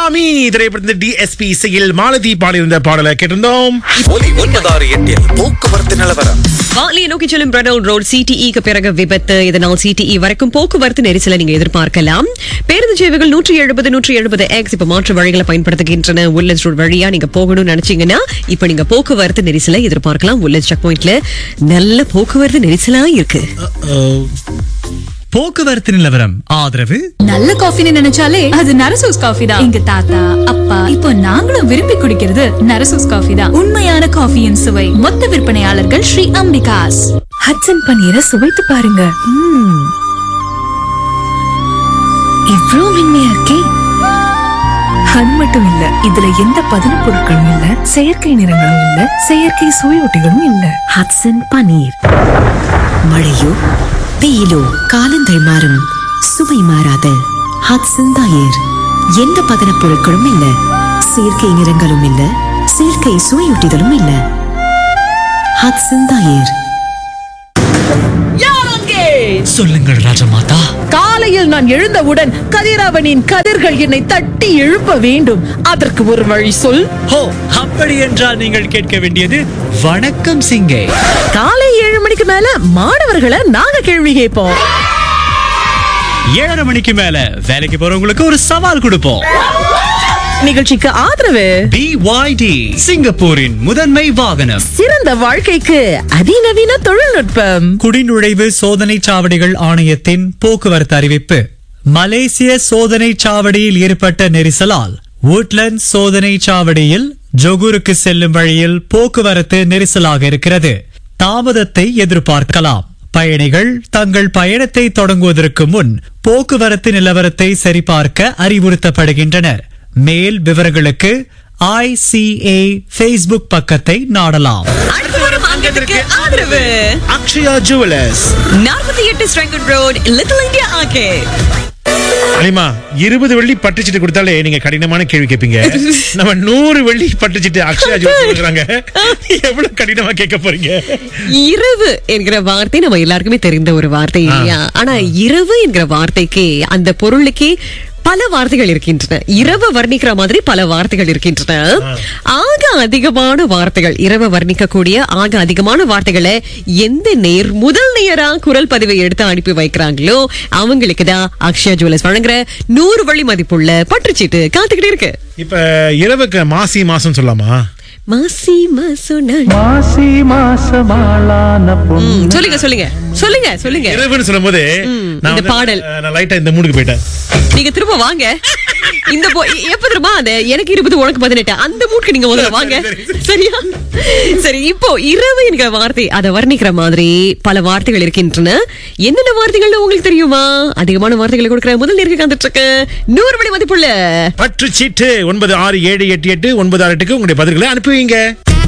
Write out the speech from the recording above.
சாமி திரைப்படத்தில் டிஎஸ்பி இசையில் மாலதி பாடியிருந்த பாடலை கேட்டிருந்தோம். போக்குவரத்து நிலவரம். வாலியை நோக்கி செல்லும் ரெனால்ட் ரோட் சிடிஇக்கு பிறகு விபத்து. இதனால் சிடிஇ வரைக்கும் போக்குவரத்து நெரிசலை நீங்க எதிர்பார்க்கலாம். பேருந்து சேவைகள் 170 இப்ப மாற்று வழிகளை பயன்படுத்துகின்றன. உல்லஸ் ரோட் வழியா நீங்க போகணும்னு நினைச்சீங்கன்னா இப்ப நீங்க போக்குவரத்து நெரிசலை எதிர்பார்க்கலாம். உல்லஸ் செக் பாயிண்ட்ல நல்ல போக்குவரத்து நெரிசலா இருக்கு. போக்குவரத்து நிலவரம் ஆதரவு. நல்ல காஃபின்னு நினைச்சாலே அது நரசூஸ் காஃபி தான். எங்க தாத்தா அப்பா இப்போ நாங்களும் விரும்பி குடிக்கிறது நரசூஸ் காஃபி தான். உண்மையான காஃபியின் சுவை. மொத்த விற்பனையாளர்கள் ஸ்ரீ அம்பிகாஸ். ஹட்சன் பன்னீரை சுவைத்து பாருங்க. இவ்ளோ மென்மையா இருக்கே. அது மட்டும் இல்ல, இதுல எந்த பதன பொருட்களும் இல்ல, செயற்கை நிறங்களும் இல்ல, செயற்கை சுவையூட்டிகளும் இல்ல. ஹட்சன் பன்னீர். மழையோ வெயிலோ காலங்கள் மாறும், சுவை மாறாத ஹட்சன் தயிர். எந்த பதன பொருட்களும் இல்ல, செயற்கை நிறங்களும் இல்ல, செயற்கை சுவையூட்டிகளும் இல்ல. ஹட்சன் தயிர். சொல்லுங்கள் ராஜமாதா. காலையில் நான் எழுந்தவுடன் கதிரவனின் கதிர்கள் என்னை தட்டி எழுப்ப வேண்டும். அதற்கு ஒரு வழி சொல். ஹோ, அப்படி என்றால் நீங்கள் கேட்க வேண்டியது வணக்கம் சிங்கே. காலை 7 மணிக்கு மேல மாணவர்களை நாங்க கேள்வி கேட்போம். 7:30 மணிக்கு மேல வேலைக்கு போறவங்களுக்கு ஒரு சவால் கொடுப்போம். நிகழ்ச்சிக்கு ஆதரவு BYD, சிங்கப்பூரின் முதன்மை வாகனம். சிறந்த வாழ்க்கைக்கு அதிநவீன தொழில்நுட்பம். குடிநுழைவு சோதனை சாவடிகள் ஆணையத்தின் போக்குவரத்து அறிவிப்பு. மலேசிய சோதனை சாவடியில் ஏற்பட்ட நெரிசலால் woodland சோதனை சாவடியில் ஜொகூருக்கு செல்லும் வழியில் போக்குவரத்து நெரிசலாக இருக்கிறது. தாமதத்தை எதிர்பார்க்கலாம். பயணிகள் தங்கள் பயணத்தை தொடங்குவதற்கு முன் போக்குவரத்து நிலவரத்தை சரிபார்க்க அறிவுறுத்தப்படுகின்றனர். மேல் விவரங்களுக்கு ICA Facebook பக்கத்தை நாடலாம். ஆதரவு Akshaya jewellers, 48 ஸ்ட்ராங்கட் road, little India arcade. Alima 20 வெள்ளி பட்டுச்சிட்டு கொடுத்தாலே நீங்க கடினமான கேள்வி கேட்பீங்க. நம்ம 100 வெள்ளி பட்டுச்சிட்டு அக்ஷயா ஜுவல்லர்ஸ் கொடுக்குறாங்க. எவ்வளவு கடினமா கேட்க போறீங்க? இரவு என்கிற வார்த்தை நம்ம எல்லாருக்குமே தெரிந்த ஒரு வார்த்தை இல்லையா? ஆனா இரவு என்கிற வார்த்தைக்கு அந்த பொருளுக்கு பல வார்த்தைகள் இருக்கின்றன. இரவு வர்ணிக்கிற மாதிரி பல வார்த்தைகள் இருக்கின்றன. ஆக அதிகமான வார்த்தைகள், இரவு வர்ணிக்கக்கூடிய ஆக அதிகமான வார்த்தைகளை எந்த முதல் நேரா குரல் பதிவை எடுத்து அனுப்பி வைக்கிறாங்களோ அவங்களுக்கு தான் அக்ஷயா ஜுவல்லர்ஸ் வழங்குற 100 வழி மதிப்புள்ள பற்றுச்சீட்டு காத்துக்கிட்டே இருக்கு. இப்ப இரவுக்கு மாசி மாசம் சொல்லலாமா? மாசி மாசம் சொல்லுங்க. இரவுன்னு சொல்லும் போது இந்த பாடல் நான் லைட்டா இந்த மூடுக்கு போயிட்டேன். நீங்க திரும்ப வாங்க. இந்த எப்ப திரும்ப அந்த எனக்கு 20 உனக்கு 18 அந்த மூட்க்கு நீங்க முதல்ல வாங்க. சரியா? சரி, இப்போ இரவு என்கிற வார்த்தை அதை வர்ணிக்கிற மாதிரி பல வார்த்தைகள் இருக்கின்றன. என்னென்ன வார்த்தைகள் உங்களுக்கு தெரியுமா? அதிகமான வார்த்தைகளை கொடுக்கிற முதல் நேருக்கு காத்துட்டு இருக்கு 100 வழி மதிப்புள்ள பற்றுச்சீட்டு. 96788968 உங்களுடைய பதில்களை அனுப்புவீங்க.